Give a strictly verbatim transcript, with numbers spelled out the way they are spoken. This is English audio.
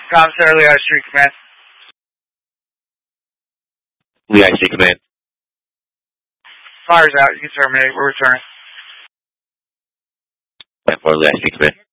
Commissar Lehigh Street Command. Lehigh Street Command. Fire's out. You can terminate. We're returning. ten four, Lehigh Street Command.